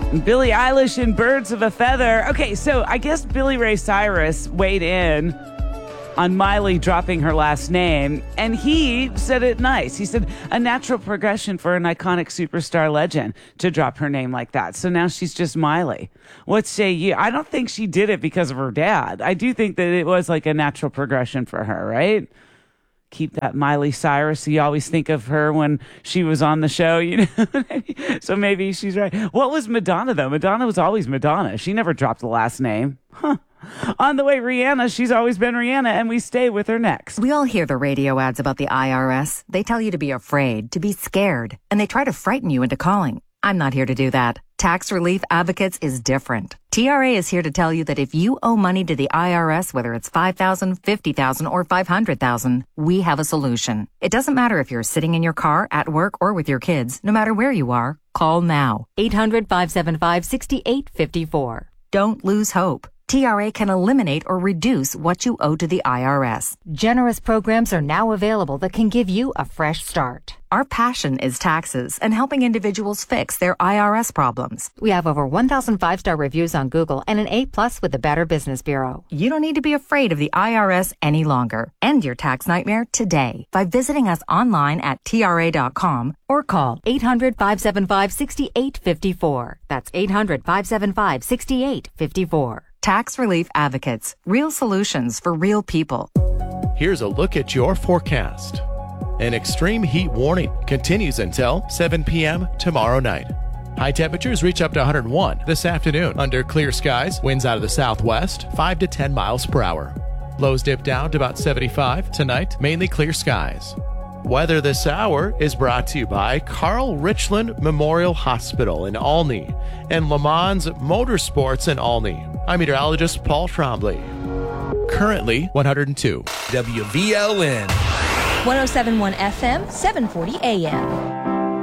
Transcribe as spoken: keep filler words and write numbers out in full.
Billie Eilish and Birds of a Feather. Okay, so I guess Billy Ray Cyrus weighed in on Miley dropping her last name, and he said it nice. He said, a natural progression for an iconic superstar legend to drop her name like that. So now she's just Miley. What say you? I don't think she did it because of her dad. I do think that it was like a natural progression for her, right? Keep that Miley Cyrus. You always think of her when she was on the show, you know? So maybe she's right. What was Madonna, though? Madonna was always Madonna. She never dropped the last name. Huh. On the way, Rihanna. She's always been Rihanna, and we stay with her next. We all hear the radio ads about the I R S. They tell you to be afraid, to be scared, and they try to frighten you into calling. I'm not here to do that. Tax Relief Advocates is different. T R A is here to tell you that if you owe money to the I R S, whether it's five thousand dollars, fifty thousand dollars, or five hundred thousand dollars, we have a solution. It doesn't matter if you're sitting in your car, at work, or with your kids. No matter where you are, call now. eight hundred, five seven five, six eight five four. Don't lose hope. T R A can eliminate or reduce what you owe to the I R S. Generous programs are now available that can give you a fresh start. Our passion is taxes and helping individuals fix their I R S problems. We have over one thousand five-star reviews on Google and an A plus with the Better Business Bureau. You don't need to be afraid of the I R S any longer. End your tax nightmare today by visiting us online at T R A dot com or call eight hundred, five seven five, six eight five four. That's eight hundred, five seven five, six eight five four. Tax Relief Advocates. Real solutions for real people. Here's a look at your forecast. An extreme heat warning continues until seven p.m. tomorrow night. High temperatures reach up to one hundred one this afternoon. Under clear skies, winds out of the southwest, five to ten miles per hour. Lows dip down to about seventy-five tonight, mainly clear skies. Weather this hour is brought to you by Carl Richland Memorial Hospital in Olney and Le Mans Motorsports in Olney. I'm meteorologist Paul Trombley. Currently one hundred two. W V L N. one oh seven point one F M, seven forty A M.